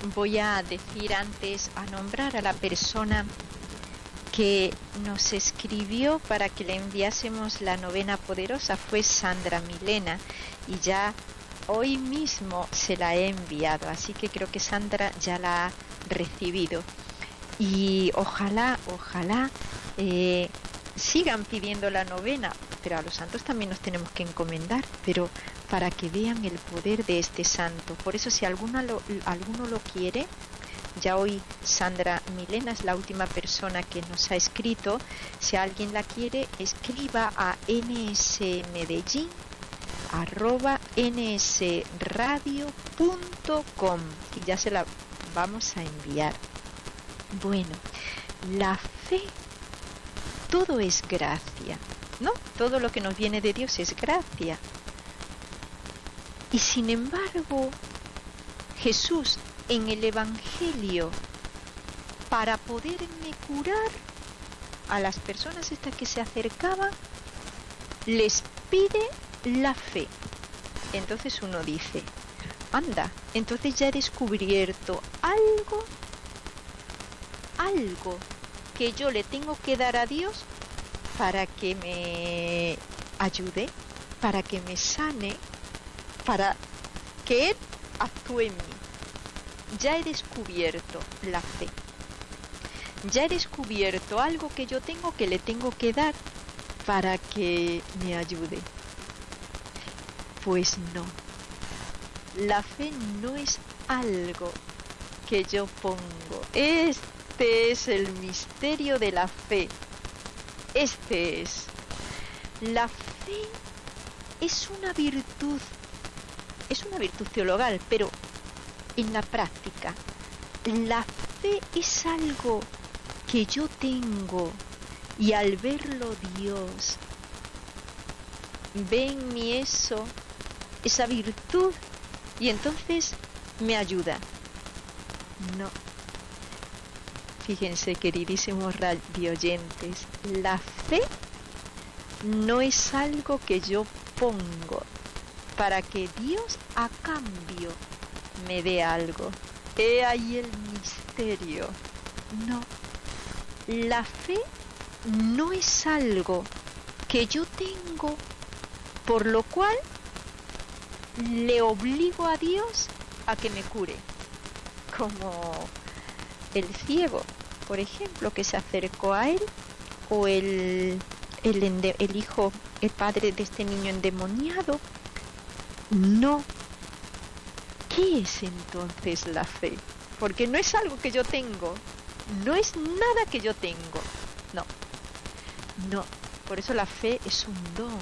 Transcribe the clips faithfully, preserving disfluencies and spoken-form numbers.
voy a decir antes, a nombrar a la persona que nos escribió para que le enviásemos la novena poderosa. Fue Sandra Milena y ya hoy mismo se la he enviado, así que creo que Sandra ya la ha recibido. Y ojalá, ojalá eh, sigan pidiendo la novena, pero a los santos también nos tenemos que encomendar, pero para que vean el poder de este santo. Por eso si alguna lo, alguno lo quiere, ya hoy Sandra Milena es la última persona que nos ha escrito. Si alguien la quiere, escriba a nsmedellín arroba nsradio punto com y ya se la vamos a enviar. Bueno, la fe, todo es gracia, ¿no? Todo lo que nos viene de Dios es gracia. Y sin embargo, Jesús en el Evangelio, para poderme curar a las personas estas que se acercaban, les pide la fe. Entonces uno dice, anda, entonces ya he descubierto algo, algo que yo le tengo que dar a Dios para que me ayude, para que me sane, para que Él actúe en mí. Ya he descubierto la fe. Ya he descubierto algo que yo tengo que le tengo que dar para que me ayude. Pues no. La fe no es algo que yo pongo. Este es el misterio de la fe. Este es. La fe es una virtud. Es una virtud teologal, pero en la práctica, la fe es algo que yo tengo y al verlo Dios ve en mí eso, esa virtud y entonces me ayuda. No. Fíjense, queridísimos radioyentes, la fe no es algo que yo pongo para que Dios a cambio me dé algo. He ahí el misterio. No. La fe no es algo que yo tengo por lo cual le obligo a Dios a que me cure. Como el ciego, por ejemplo, que se acercó a él, o el, el, ende, el hijo, el padre de este niño endemoniado. No. ¿Qué es entonces la fe? Porque no es algo que yo tengo, no es nada que yo tengo, no, no, por eso la fe es un don.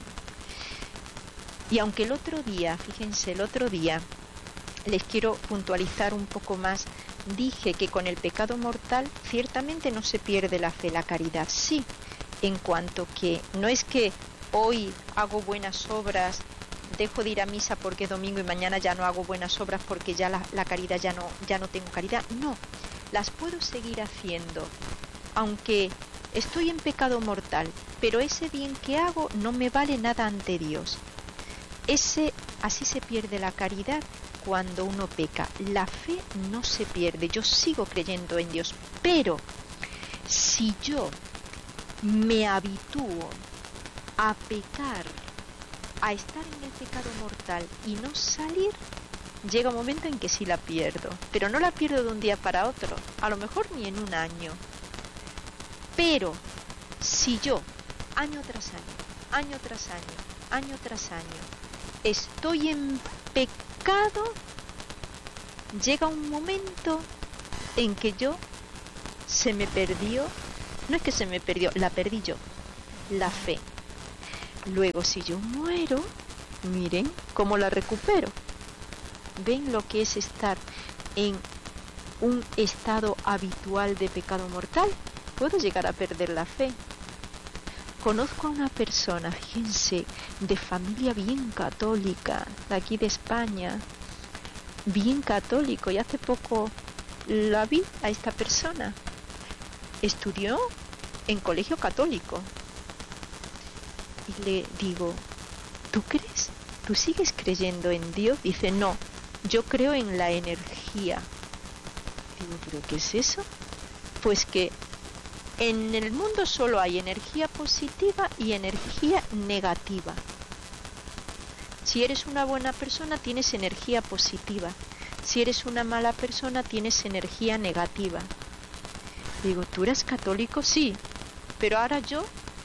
Y aunque el otro día, fíjense, el otro día, les quiero puntualizar un poco más, dije que con el pecado mortal ciertamente no se pierde la fe, la caridad sí, en cuanto que no es que hoy hago buenas obras, dejo de ir a misa porque es domingo y mañana ya no hago buenas obras porque ya la, la caridad ya no, ya no tengo caridad. No, las puedo seguir haciendo, aunque estoy en pecado mortal, pero ese bien que hago no me vale nada ante Dios. Ese, así se pierde la caridad cuando uno peca. La fe no se pierde, yo sigo creyendo en Dios, pero si yo me habitúo a pecar, a estar en el pecado mortal y no salir, llega un momento en que sí la pierdo, pero no la pierdo de un día para otro, a lo mejor ni en un año. Pero si yo, año tras año, año tras año, año tras año, estoy en pecado, llega un momento en que yo se me perdió, no es que se me perdió, la perdí yo, la fe. Luego si yo muero, miren cómo la recupero. ¿Ven lo que es estar en un estado habitual de pecado mortal? Puedo llegar a perder la fe. Conozco a una persona, fíjense, de familia bien católica, de aquí de España, bien católico, y hace poco la vi a esta persona. Estudió en colegio católico. Y le digo, ¿tú crees? ¿Tú sigues creyendo en Dios? Dice, no, yo creo en la energía. Digo, ¿pero qué es eso? Pues que en el mundo solo hay energía positiva y energía negativa. Si eres una buena persona, tienes energía positiva. Si eres una mala persona, tienes energía negativa. Digo, ¿tú eres católico? Sí, pero ahora yo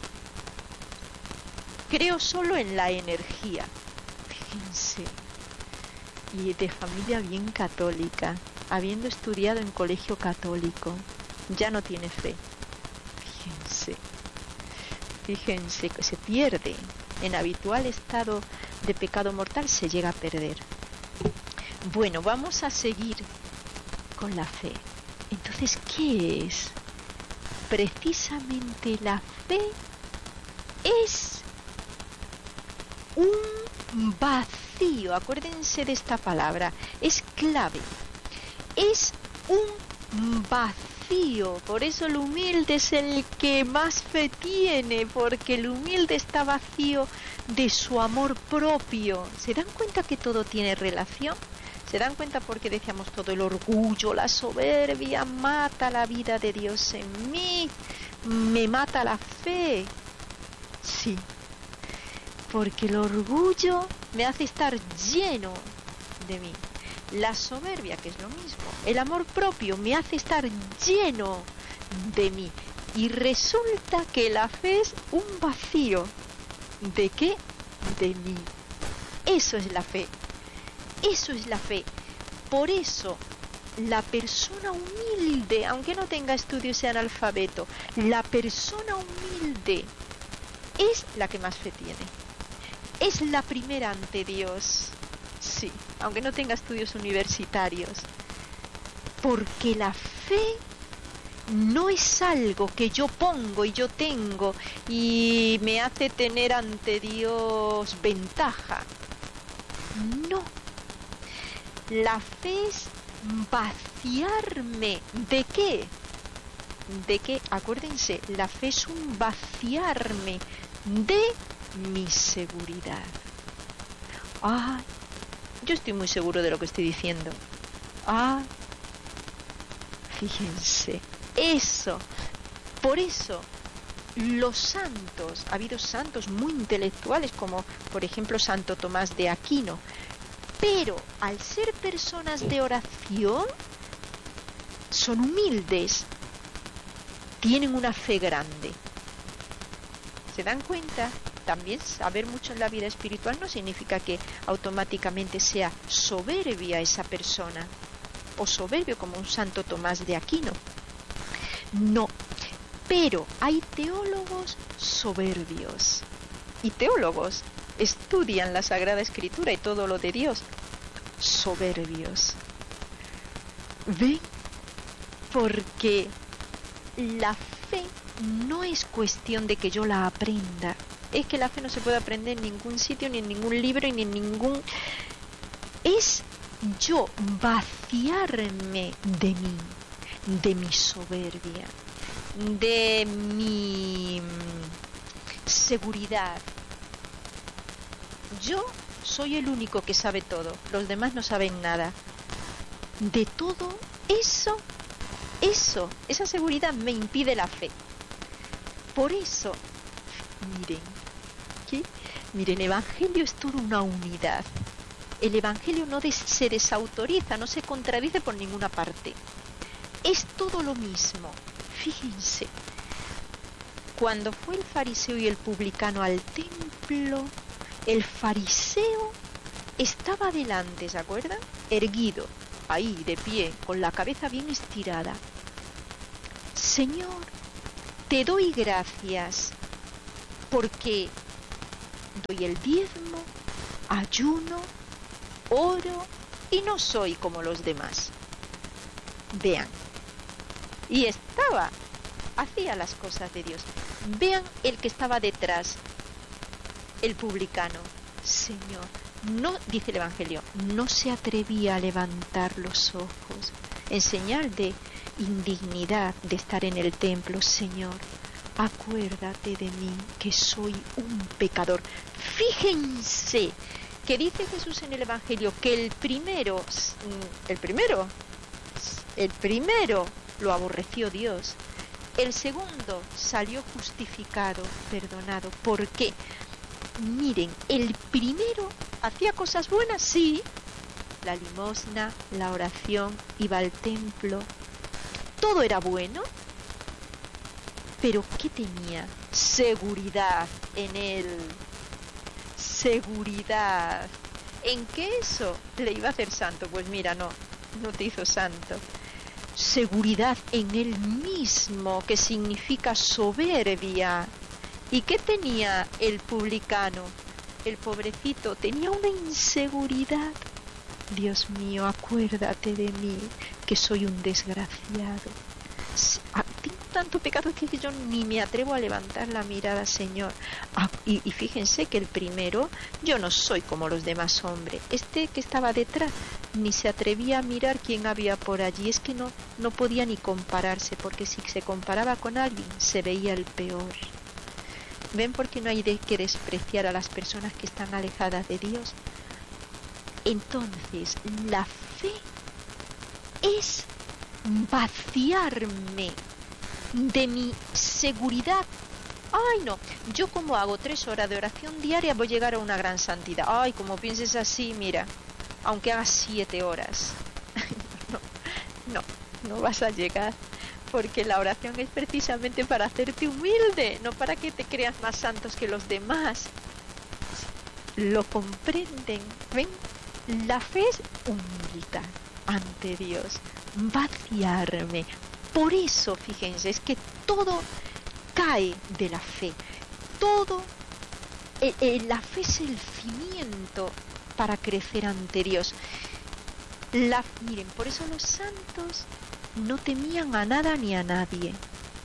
creo solo en la energía. Fíjense. Y de familia bien católica, habiendo estudiado en colegio católico, ya no tiene fe. Fíjense, fíjense que se pierde. En habitual estado de pecado mortal se llega a perder. Bueno, vamos a seguir con la fe. Entonces, ¿qué es? Precisamente la fe es un vacío. Acuérdense de esta palabra, es clave. Es un vacío. Por eso el humilde es el que más fe tiene, porque el humilde está vacío de su amor propio. ¿Se dan cuenta que todo tiene relación? ¿Se dan cuenta porque decíamos todo el orgullo, la soberbia mata la vida de Dios en mí, me mata la fe? Sí, porque el orgullo me hace estar lleno de mí. La soberbia, que es lo mismo, el amor propio me hace estar lleno de mí. Y resulta que la fe es un vacío. ¿De qué? De mí. Eso es la fe. Eso es la fe. Por eso, la persona humilde, aunque no tenga estudios y sea analfabeto, la persona humilde es la que más fe tiene. Es la primera ante Dios. Sí, aunque no tenga estudios universitarios. Porque la fe no es algo que yo pongo y yo tengo y me hace tener ante Dios ventaja. No. La fe es vaciarme. ¿De qué? De qué, acuérdense, la fe es un vaciarme de mi seguridad. Ah, yo estoy muy seguro de lo que estoy diciendo. Ah, fíjense, eso, por eso los santos, ha habido santos muy intelectuales como por ejemplo Santo Tomás de Aquino, pero al ser personas de oración son humildes, tienen una fe grande. ¿Se dan cuenta? También saber mucho en la vida espiritual no significa que automáticamente sea soberbia esa persona o soberbio como un Santo Tomás de Aquino. No, pero hay teólogos soberbios y teólogos estudian la Sagrada Escritura y todo lo de Dios soberbios. ¿Ven? Porque la fe no es cuestión de que yo la aprenda. Es que la fe no se puede aprender en ningún sitio, ni en ningún libro, ni en ningún... Es yo vaciarme de mí, de mi soberbia, de mi seguridad. Yo soy el único que sabe todo, los demás no saben nada. De todo eso, eso, esa seguridad me impide la fe. Por eso, miren, ¿qué? Miren, el Evangelio es toda una unidad. El Evangelio no des- se desautoriza, no se contradice por ninguna parte. Es todo lo mismo. Fíjense, cuando fue el fariseo y el publicano al templo, el fariseo estaba delante, ¿se acuerdan? Erguido, ahí de pie, con la cabeza bien estirada. Señor, te doy gracias porque doy el diezmo, ayuno, oro y no soy como los demás. Vean, y estaba, hacía las cosas de Dios. Vean el que estaba detrás, el publicano. Señor, no, dice el Evangelio, no se atrevía a levantar los ojos en señal de indignidad de estar en el templo. Señor, acuérdate de mí, que soy un pecador. Fíjense que dice Jesús en el Evangelio que el primero, el primero, El primero lo aborreció Dios. El segundo salió justificado, perdonado. ¿Por qué? Miren, el primero hacía cosas buenas, sí. La limosna, la oración, iba al templo. Todo era bueno. Pero ¿qué tenía? Seguridad en él. Seguridad. ¿En qué eso le iba a hacer santo? Pues mira, no, no te hizo santo. Seguridad en él mismo, que significa soberbia. ¿Y qué tenía el publicano? El pobrecito tenía una inseguridad. Dios mío, acuérdate de mí, que soy un desgraciado. Tengo tanto pecado que yo ni me atrevo a levantar la mirada, Señor. Ah, y, y fíjense que el primero, yo no soy como los demás hombres. Este que estaba detrás ni se atrevía a mirar quién había por allí. Es que no, no podía ni compararse, porque si se comparaba con alguien se veía el peor. ¿Ven por qué no hay de que despreciar a las personas que están alejadas de Dios? Entonces, la fe es vaciarme de mi seguridad. Ay, no, yo como hago tres horas de oración diaria voy a llegar a una gran santidad. Ay, como pienses así, mira, aunque hagas siete horas, no, no, no vas a llegar, porque la oración es precisamente para hacerte humilde, no para que te creas más santos que los demás. Lo comprenden, ¿ven? La fe es humildad ante Dios, vaciarme. Por eso, fíjense, es que todo cae de la fe. Todo, eh, eh, la fe es el cimiento para crecer ante Dios. La, miren, por eso los santos no temían a nada ni a nadie.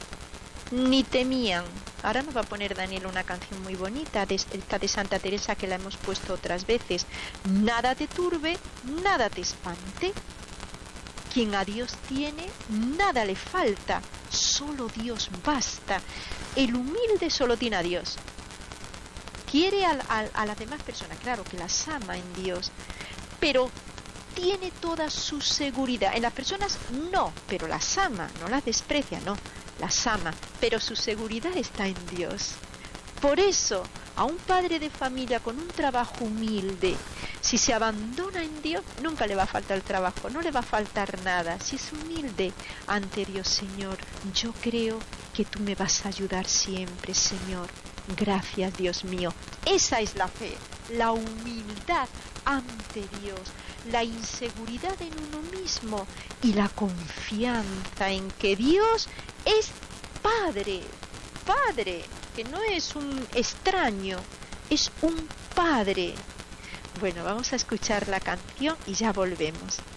Ni temían. Ahora nos va a poner Daniel una canción muy bonita, de, esta de Santa Teresa, que la hemos puesto otras veces. Nada te turbe, nada te espante. Quien a Dios tiene, nada le falta, solo Dios basta. El humilde solo tiene a Dios. Quiere a, a, a las demás personas, claro que las ama en Dios, pero tiene toda su seguridad. En las personas no, pero las ama, no las desprecia, no, las ama, pero su seguridad está en Dios. Por eso, a un padre de familia con un trabajo humilde, si se abandona en Dios, nunca le va a faltar el trabajo, no le va a faltar nada. Si es humilde ante Dios, Señor, yo creo que tú me vas a ayudar siempre, Señor. Gracias, Dios mío. Esa es la fe, la humildad ante Dios, la inseguridad en uno mismo y la confianza en que Dios es Padre, Padre, que no es un extraño, es un Padre. Bueno, vamos a escuchar la canción y ya volvemos.